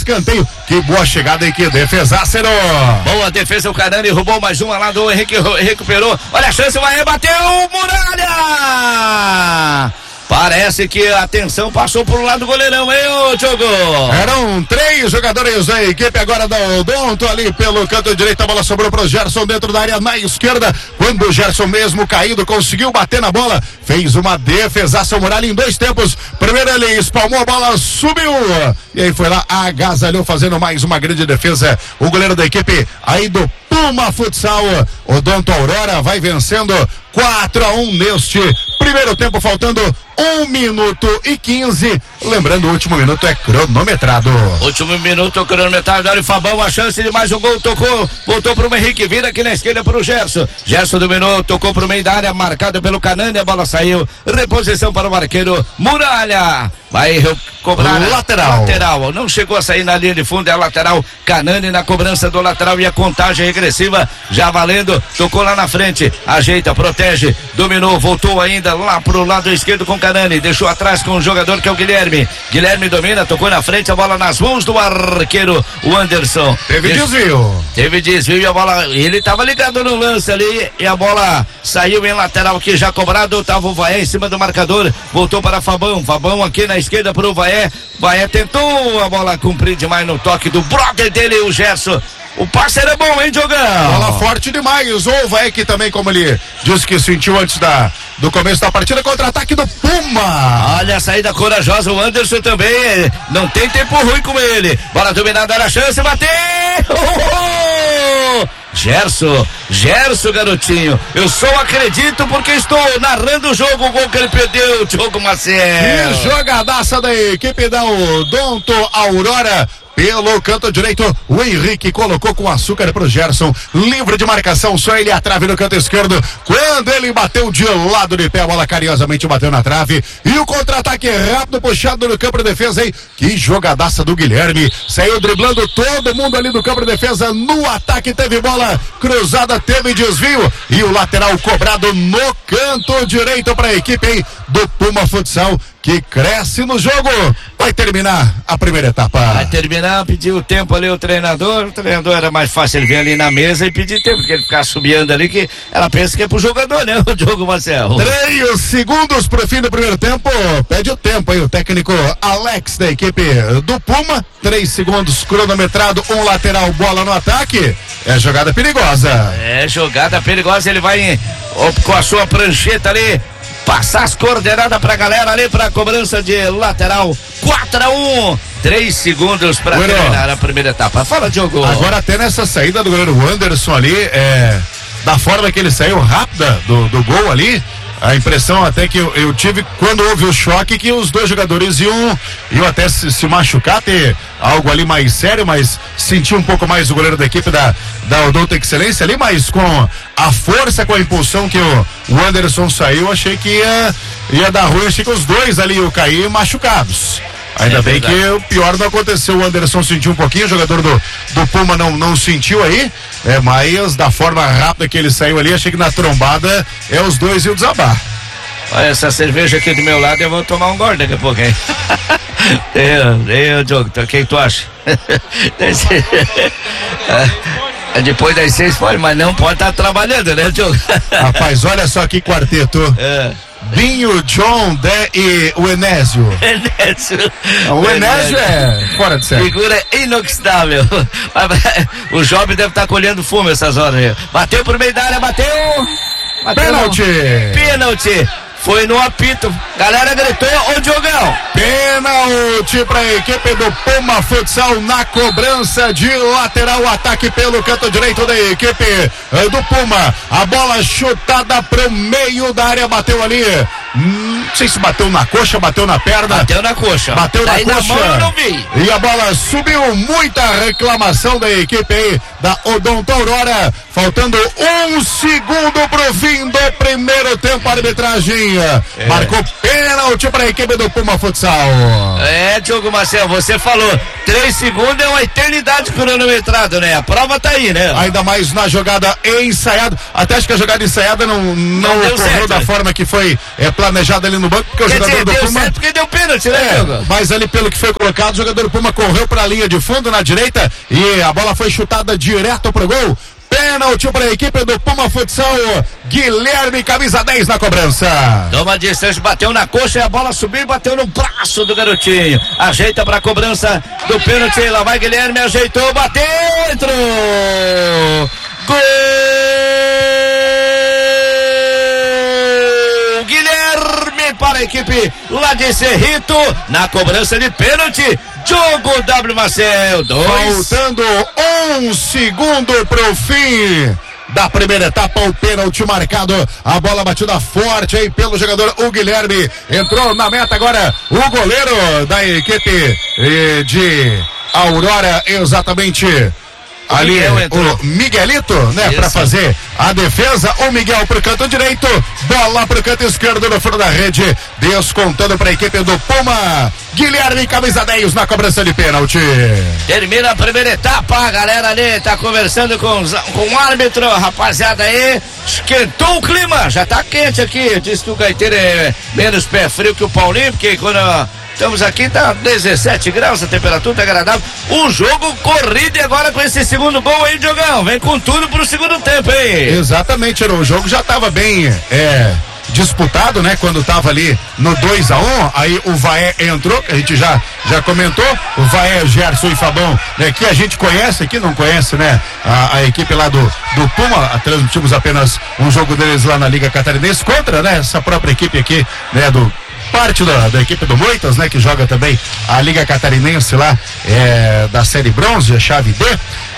escanteio. Que boa chegada aí, que defesaço. Boa defesa, o Canani roubou mais uma lá do Henrique, recuperou. Olha a chance, vai bateu, Muralha! Parece que a atenção passou por um lado do goleirão, hein, ô Diogo? Eram 3 jogadores da equipe agora da Odonto ali pelo canto direito, a bola sobrou pro Gerson dentro da área na esquerda, quando o Gerson mesmo caído conseguiu bater na bola, fez uma defesaça, o Muralha em 2 tempos, primeiro ele espalmou a bola, subiu, e aí foi lá, agasalhou fazendo mais uma grande defesa, o goleiro da equipe aí do Puma Futsal, Odonto Aurora vai vencendo 4-1 neste primeiro tempo, faltando 1 minuto e 15. Lembrando, o último minuto é cronometrado. Último minuto cronometrado. Olha o Fabão, a chance de mais um gol. Tocou, voltou pro Henrique, vira aqui na esquerda pro Gerson. Gerson dominou, tocou pro meio da área, marcado pelo Canani. A bola saiu. Reposição para o arqueiro Muralha. Vai cobrar lateral. Não chegou a sair na linha de fundo, é a lateral. Canani na cobrança do lateral e a contagem regressiva já valendo. Tocou lá na frente, ajeita, protege, dominou, voltou ainda lá pro lado esquerdo com Canani, deixou atrás com o jogador que é o Guilherme. Guilherme domina, tocou na frente, a bola nas mãos do arqueiro, o Anderson. Teve desvio e a bola, ele tava ligado no lance ali e a bola saiu em lateral aqui já cobrado, tava o Vaé em cima do marcador, voltou para Fabão aqui na esquerda pro Vaé tentou a bola cumprir demais no toque do brother dele, o Gerson. O parceiro é bom, hein, Diogão? Bola forte demais. O Vaek também, como ele disse que sentiu antes do começo da partida, contra-ataque do Puma. Olha a saída corajosa, o Anderson também, não tem tempo ruim com ele. Bola dominada, era a chance, bateu! Gerson, garotinho, eu só acredito porque estou narrando o jogo, o gol que ele perdeu, Diogo Marcelo. Que jogadaça da equipe da Odonto Aurora. Pelo canto direito, o Henrique colocou com açúcar pro Gerson, livre de marcação, só ele a trave no canto esquerdo, quando ele bateu de lado de pé, a bola carinhosamente bateu na trave, e o contra-ataque rápido puxado no campo de defesa, hein? Que jogadaça do Guilherme, saiu driblando todo mundo ali do campo de defesa, no ataque teve bola cruzada, teve desvio, e o lateral cobrado no canto direito para a equipe, hein, do Puma Futsal, que cresce no jogo. Vai terminar a primeira etapa. Vai terminar, pediu tempo ali o treinador era mais fácil ele vir ali na mesa e pedir tempo, porque ele ficar subiando ali, que ela pensa que é pro jogador, né, o Diogo Marcelo. 3 segundos pro fim do primeiro tempo, pede o tempo aí o técnico Alex da equipe do Puma, 3 segundos cronometrado, um lateral, bola no ataque, é jogada perigosa. Ele vai com a sua prancheta ali, passar as coordenadas pra galera ali pra cobrança de lateral. 4-1, 3 segundos pra terminar a primeira etapa. Fala, Diogo. Agora até nessa saída do goleiro Anderson ali, da forma que ele saiu rápida do gol ali, a impressão até que eu tive quando houve o choque, que os dois jogadores iam até se machucar, ter algo ali mais sério, mas senti um pouco mais o goleiro da equipe da Odonto Excelência ali, mas com a força, com a impulsão que o Anderson saiu, achei que ia dar ruim, achei que os dois ali iam cair machucados. Ainda bem que o pior não aconteceu, o Anderson sentiu um pouquinho, o jogador do Puma não sentiu aí, mas da forma rápida que ele saiu ali, achei que na trombada os dois iam desabar. Olha, essa cerveja aqui do meu lado, eu vou tomar um gole daqui a pouco, hein? Diogo, o que tu acha? Depois das 6 pode, mas não pode estar trabalhando, né, Diogo? Rapaz, olha só que quarteto. Binho, John, Dé e o Enésio. O Enésio é fora de série. Figura inoxidável. O jovem deve estar colhendo fumo essas horas aí. Bateu por meio da área, bateu. Pênalti. Foi no apito. Galera gritou, ô Diogão. Pênalti para a equipe do Puma Futsal na cobrança de lateral, ataque pelo canto direito da equipe do Puma. A bola chutada pro meio da área, bateu ali. Não sei se bateu na coxa, bateu na perna. Bateu na coxa. Na mão eu não vi. E a bola subiu, muita reclamação da equipe aí da Odonto Aurora. Faltando 1 segundo pro fim do primeiro tempo, a arbitragem marcou pênalti para a equipe do Puma Futsal. Diogo Marcelo, você falou 3 segundos é uma eternidade cronometrado, né? A prova tá aí, né? Ainda mais na jogada ensaiada. Até acho que a jogada ensaiada não ocorreu da forma que foi planejada ali ali no banco, porque o jogador do deu Puma... certo porque deu pênalti, né, Diogo? Mas ali pelo que foi colocado, o jogador do Puma correu pra linha de fundo na direita e a bola foi chutada direto pro gol. Pênalti para a equipe do Puma Futsal. Guilherme, camisa 10 na cobrança. Toma distância, bateu na coxa e a bola subiu e bateu no braço do garotinho. Ajeita para a cobrança do pênalti. Lá vai Guilherme, ajeitou, bateu, entrou. Gol! Guilherme para a equipe lá de Cerrito na cobrança de pênalti. Jogo W Marcel 2. Faltando 1 segundo pro fim da primeira etapa, o pênalti marcado, a bola batida forte aí pelo jogador o Guilherme, entrou na meta agora o goleiro da equipe de Aurora, exatamente ali o Miguelito, né, para fazer a defesa. O Miguel pro canto direito, bola pro canto esquerdo no fundo da rede, descontando para a equipe do Puma. Guilherme, camisa 10 na cobrança de pênalti. Termina a primeira etapa, a galera ali tá conversando com o árbitro, rapaziada aí, esquentou o clima, já tá quente aqui. Diz que o gaiteiro é menos pé frio que o Paulinho, porque quando estamos aqui, tá 17 graus, a temperatura tá agradável. O jogo corrido e agora com esse segundo gol aí, Diogão. Vem com tudo pro segundo tempo aí. Exatamente, o jogo já tava bem disputado, né? Quando tava ali no 2-1, aí o Vaé entrou, que a gente já comentou. O Vaé, Gerson e Fabão, né? Que a gente conhece, aqui não conhece, né? A equipe lá do Puma, transmitimos apenas um jogo deles lá na Liga Catarinense contra, né? Essa própria equipe aqui, né? Parte da equipe do Moitas, né? Que joga também a Liga Catarinense lá, da Série Bronze, a chave D.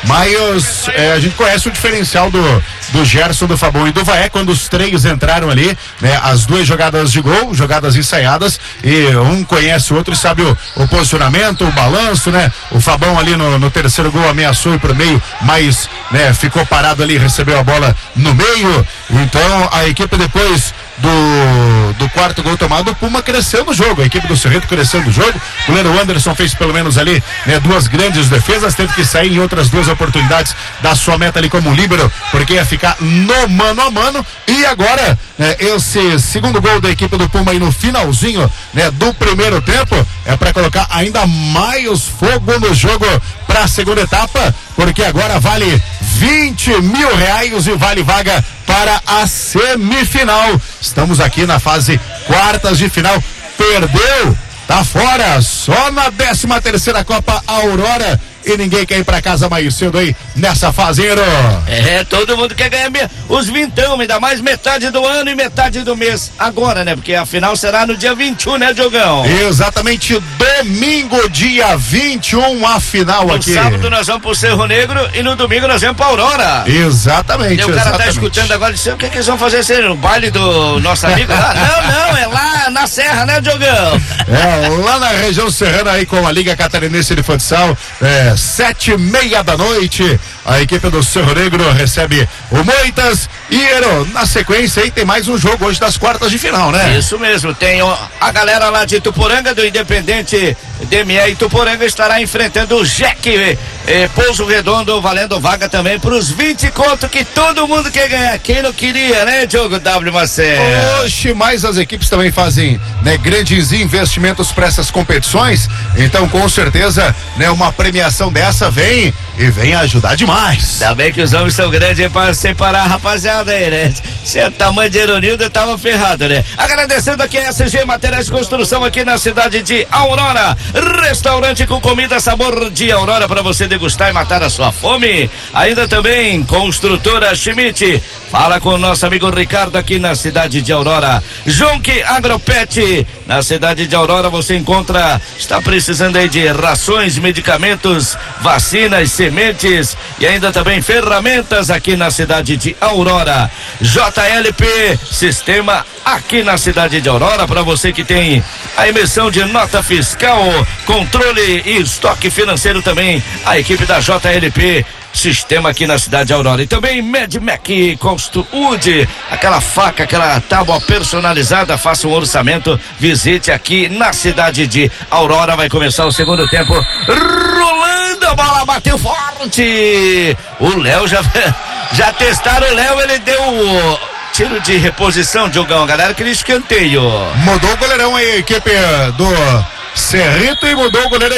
Mas a gente conhece o diferencial do Gerson, do Fabão e do Vaé, quando os três entraram ali, né? As duas jogadas de gol, jogadas ensaiadas, e um conhece o outro e sabe o posicionamento, o balanço, né? O Fabão ali no terceiro gol ameaçou ir pro meio, mas, né, ficou parado ali, recebeu a bola no meio. Então a equipe depois do quarto gol tomado, o Puma cresceu no jogo, a equipe do Cerrito cresceu no jogo. O goleiro Anderson fez pelo menos ali, né, duas grandes defesas, teve que sair em outras duas oportunidades da sua meta ali como líbero, porque ia ficar no mano a mano. E agora, né, esse segundo gol da equipe do Puma aí no finalzinho, né, do primeiro tempo, é para colocar ainda mais fogo no jogo para a segunda etapa, porque agora vale 20 mil reais e vale vaga para a semifinal. Estamos aqui na fase quartas de final. Perdeu, tá fora, só na 13ª Copa Aurora. E ninguém quer ir pra casa mais cedo aí nessa fase, Heron. Todo mundo quer ganhar os vintão, ainda mais metade do ano e metade do mês agora, né? Porque a final será no dia 21, né, Diogão? Exatamente, domingo, dia 21, a final no aqui. No sábado nós vamos pro Cerro Negro e no domingo nós vamos pra Aurora. Exatamente. E o cara tá escutando agora, disse, o que eles vão fazer assim, no baile do nosso amigo lá? Não, é lá na Serra, né, Diogão? Lá na região serrana aí com a Liga Catarinense de Futsal, 7:30 da noite, a equipe do Cerro Negro recebe o Moitas e na sequência aí tem mais um jogo hoje das quartas de final, né? Isso mesmo, tem a galera lá de Ituporanga, do Independente DME Ituporanga, estará enfrentando o Jack Pouso Redondo, valendo vaga também pros 20 conto que todo mundo quer ganhar. Quem não queria, né, Diogo W. Marcel? Oxe, mas as equipes também fazem, né, grandes investimentos para essas competições, então com certeza, né, uma premiação dessa vem ajudar demais. Ainda bem que os homens são grandes aí para separar a rapaziada aí, né? Se é tamanho de Eronildo, eu tava ferrado, né? Agradecendo aqui a SG Materiais de Construção aqui na cidade de Aurora. Restaurante com comida sabor de Aurora para você degustar e matar a sua fome. Ainda também Construtora Schmidt. Fala com o nosso amigo Ricardo aqui na cidade de Aurora. Jonque Agropet, na cidade de Aurora você está precisando aí de rações, medicamentos, vacinas, sementes e ainda também ferramentas aqui na cidade de Aurora. JLP, sistema aqui na cidade de Aurora para você que tem a emissão de nota fiscal, controle e estoque financeiro também. A equipe da JLP, sistema aqui na cidade de Aurora. E também MedMac Construwood, aquela faca, aquela tábua personalizada. Faça um orçamento, visite aqui na cidade de Aurora. Vai começar o segundo tempo, rolando, a bola bateu forte. O Léo já testaram o Léo, ele deu Tiro de reposição, Diogão, galera, aquele escanteio. Mudou o goleirão aí, a equipe do Cerrito, e mudou o goleiro